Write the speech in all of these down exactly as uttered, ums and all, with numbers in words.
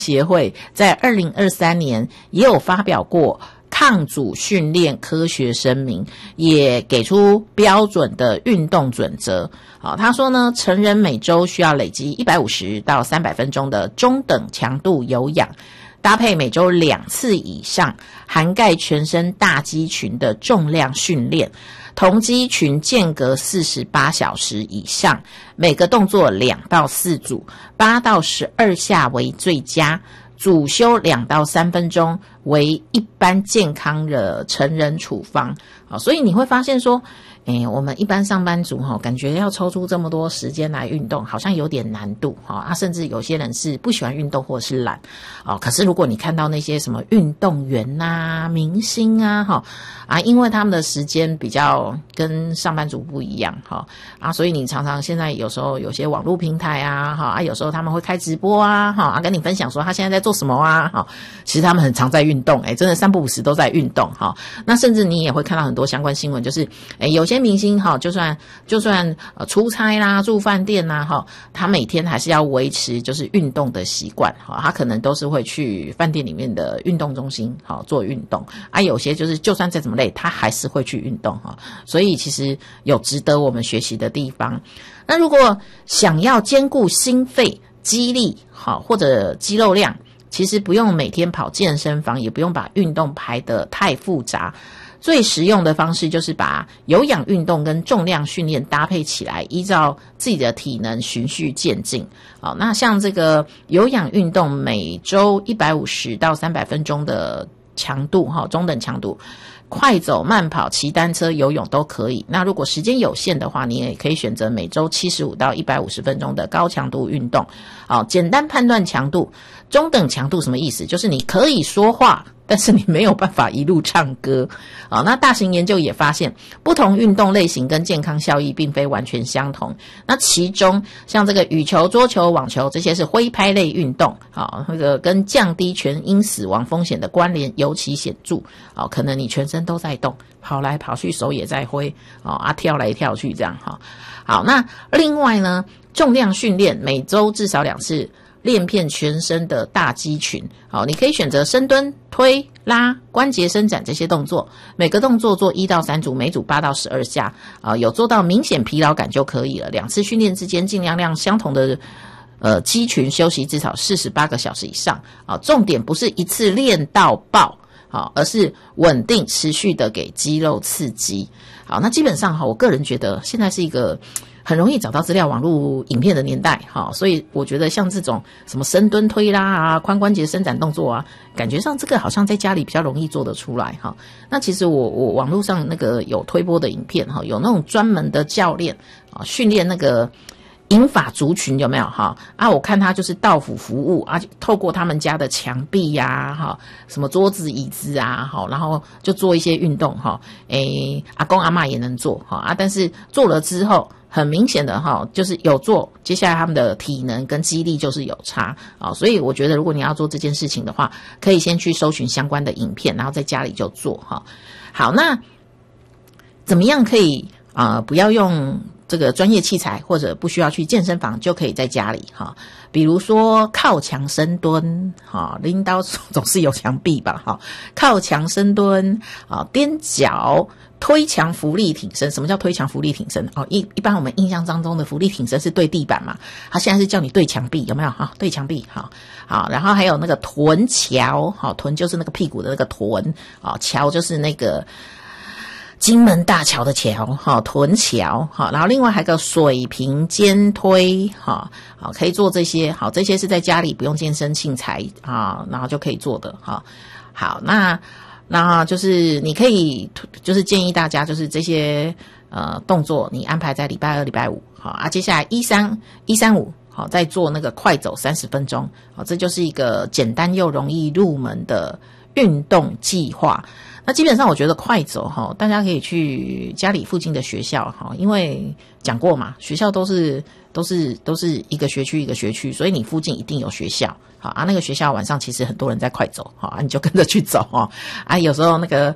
协会在二零二三年也有发表过抗阻训练科学声明，也给出标准的运动准则。好，他说呢，成人每周需要累积一百五十到三百分钟的中等强度有氧，搭配每周两次以上，涵盖全身大肌群的重量训练，同肌群间隔四十八小时以上，每个动作两到四组，八到十二下为最佳。主休两到三分钟为一般健康的成人处方。好，所以你会发现说，诶，我们一般上班族哈，感觉要抽出这么多时间来运动，好像有点难度哈。啊，甚至有些人是不喜欢运动或是懒哦。可是如果你看到那些什么运动员呐、明星啊，哈啊，因为他们的时间比较跟上班族不一样哈啊，所以你常常现在有时候有些网络平台啊，哈啊，有时候他们会开直播啊，哈啊，跟你分享说他现在在做什么啊，哈，其实他们很常在运动，诶，真的三不五时都在运动哈。那甚至你也会看到很多相关新闻，就是诶，有些明星哈，就算就算呃出差啦、住饭店啦哈，他每天还是要维持就是运动的习惯哈，他可能都是会去饭店里面的运动中心哈做运动啊。有些就是就算再怎么累，他还是会去运动哈。所以其实有值得我们学习的地方。那如果想要兼顾心肺、肌力好或者肌肉量，其实不用每天跑健身房，也不用把运动排得太复杂。最实用的方式就是把有氧运动跟重量训练搭配起来，依照自己的体能循序渐进。好，那像这个有氧运动，每周一百五十到三百分钟的强度，哈，中等强度，快走、慢跑、骑单车、游泳都可以。那如果时间有限的话，你也可以选择每周七十五到一百五十分钟的高强度运动。好，简单判断强度。中等强度什么意思？就是你可以说话，但是你没有办法一路唱歌。好，那大型研究也发现，不同运动类型跟健康效益并非完全相同。那其中像这个羽球、桌球、网球这些是挥拍类运动，好，那个跟降低全因死亡风险的关联尤其显著。好，可能你全身都在动，跑来跑去，手也在挥，啊，跳来跳去这样哈。好，那另外呢，重量训练每周至少两次。练遍全身的大肌群，好，你可以选择深蹲、推、拉、关节伸展这些动作，每个动作做一到三组，每组八到十二下，啊，有做到明显疲劳感就可以了。两次训练之间尽量让相同的呃肌群休息至少四十八个小时以上，啊，重点不是一次练到爆，好，而是稳定持续的给肌肉刺激。好，那基本上哈，我个人觉得现在是一个很容易找到资料网络影片的年代，好，所以我觉得像这种什么深蹲推拉啊、髋关节伸展动作啊，感觉上这个好像在家里比较容易做得出来哈。那其实我我网络上那个有推播的影片哈，有那种专门的教练啊训练那个银发族群有没有哈啊？我看他就是到府服务啊，透过他们家的墙壁呀、啊、哈，什么桌子椅子啊，好，然后就做一些运动哈。诶，阿公阿嬷也能做哈啊，但是做了之后。很明显的哈，就是有做，接下来他们的体能跟肌力就是有差啊，所以我觉得如果你要做这件事情的话，可以先去搜寻相关的影片，然后在家里就做哈。好，那怎么样可以啊、呃、不要用这个专业器材，或者不需要去健身房就可以在家里哈？比如说靠墙深蹲哈，拎刀总是有墙壁吧哈，靠墙深蹲啊，踮脚。推墙浮力挺身，什么叫推墙浮力挺身？哦，一一般我们印象当中的浮力挺身是对地板嘛，他现在是叫你对墙壁，有没有？哈，对墙壁，好，好，然后还有那个臀桥，好，臀就是那个屁股的那个臀，啊，桥就是那个金门大桥的桥，哈，臀桥，好，然后另外还有个水平肩推，哈，好，可以做这些，好，这些是在家里不用健身器材啊，然后就可以做的，哈，好，那。那就是你可以，就是建议大家，就是这些呃动作，你安排在礼拜二、礼拜五，好啊。接下来一三一三五，好，再做那个快走三十分钟，好，这就是一个简单又容易入门的运动计划。那基本上我觉得快走哈，大家可以去家里附近的学校哈，因为讲过嘛，学校都是都是都是一个学区一个学区，所以你附近一定有学校。好啊，那个学校晚上其实很多人在快走，好啊，你就跟着去走哦。啊，有时候那个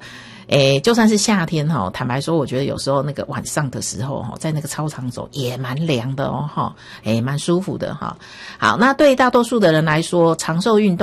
诶，就算是夏天哈，坦白说，我觉得有时候那个晚上的时候哈，在那个操场走也蛮凉的哦哈，诶，蛮舒服的哈。好，那对大多数的人来说，长寿运动